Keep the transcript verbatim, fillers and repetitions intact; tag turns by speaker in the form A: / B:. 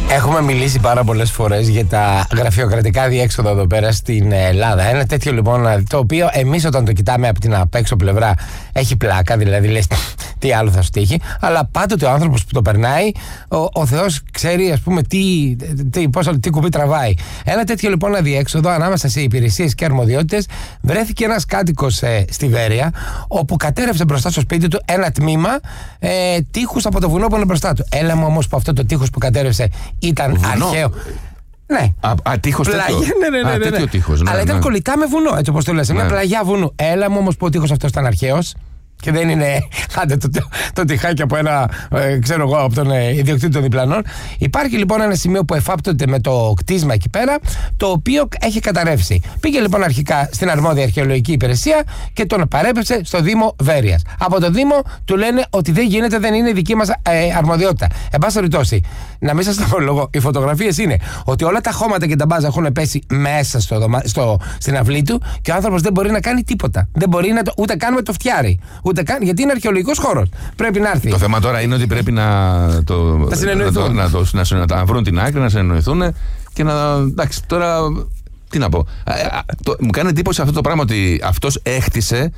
A: Έχουμε μιλήσει πάρα πολλές φορές για τα γραφειοκρατικά διέξοδα εδώ πέρα στην Ελλάδα. Ένα τέτοιο λοιπόν, το οποίο εμείς όταν το κοιτάμε από την απ' έξω πλευρά έχει πλάκα, δηλαδή λες τι άλλο θα σου τύχει, αλλά πάντοτε ο άνθρωπος που το περνάει, ο, ο Θεός ξέρει ας πούμε τι, τι, πώς, τι κουμπί τραβάει. Ένα τέτοιο λοιπόν αδιέξοδο ανάμεσα σε υπηρεσίες και αρμοδιότητες βρέθηκε ένας κάτοικος ε, στη Βέρεια, όπου κατέρευσε μπροστά στο σπίτι του ένα τμήμα ε, τείχους από το βουνό που είναι μπροστά του. Έλα μου όμως που αυτό το τείχος που κατέρευσε ήταν βουνό. Αρχαίο. Ναι.
B: Α, α τείχος τέτοιο.
A: Ναι, ναι, ναι,
B: α,
A: ναι, ναι.
B: τέτοιο τείχος. Ναι,
A: αλλά ήταν
B: ναι.
A: κολλητά με βουνό, έτσι όπως το λες. Ναι. Μια πλαγιά βουνού. Έλα μου όμως που ο τείχος αυτός ήταν αρχαίος. Και δεν είναι, άντε το, το, το τυχάκι από ένα, ε, ξέρω εγώ, από τον ε, ιδιοκτήτη των διπλανών. Υπάρχει λοιπόν ένα σημείο που εφάπτονται με το κτίσμα εκεί πέρα, το οποίο έχει καταρρεύσει. Πήγε λοιπόν αρχικά στην αρμόδια αρχαιολογική υπηρεσία και τον παρέπεψε στο Δήμο Βέρειας. Από το Δήμο του λένε ότι δεν γίνεται, δεν είναι δική μας ε, αρμοδιότητα. Εν πάση περιπτώσει, να μην σας το πω λόγο, οι φωτογραφίες είναι ότι όλα τα χώματα και τα μπάζα έχουν πέσει μέσα στο, στο, στην αυλή του και ο άνθρωπος δεν μπορεί να κάνει τίποτα. Δεν μπορεί να το, ούτε καν με το φτιάρι. Ούτε καν, γιατί είναι αρχαιολογικός χώρος. Πρέπει να έρθει.
B: Το θέμα τώρα είναι ότι πρέπει να, το,
A: να συνεννοηθούν.
B: Να, το, να, να, να βρουν την άκρη, να συνεννοηθούν και να. Εντάξει, τώρα. Τι να πω. Α, α, το, μου κάνει εντύπωση αυτό το πράγμα ότι αυτός έχτισε